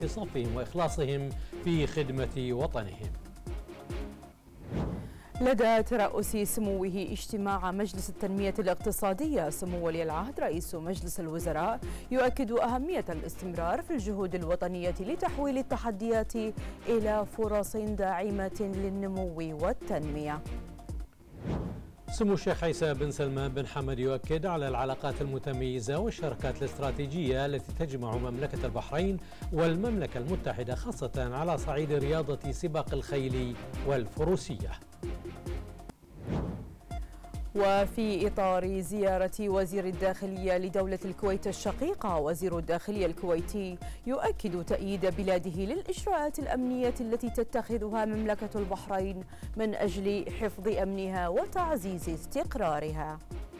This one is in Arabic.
صفهم وإخلاصهم في خدمة وطنهم. لدى ترأس سموه اجتماع مجلس التنمية الاقتصادية، سمو ولي العهد رئيس مجلس الوزراء يؤكد أهمية الاستمرار في الجهود الوطنية لتحويل التحديات إلى فرص داعمة للنمو والتنمية. سمو الشيخ عيسى بن سلمان بن حمد يؤكد على العلاقات المتميزة والشراكات الاستراتيجية التي تجمع مملكة البحرين والمملكة المتحدة، خاصة على صعيد رياضة سباق الخيل والفروسية. وفي إطار زيارة وزير الداخلية لدولة الكويت الشقيقة، وزير الداخلية الكويتي يؤكد تأييد بلاده للإجراءات الأمنية التي تتخذها مملكة البحرين من أجل حفظ أمنها وتعزيز استقرارها.